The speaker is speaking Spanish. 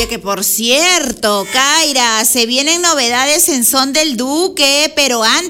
Oye, que por cierto, Kaira, se vienen novedades en Son del Duque, pero antes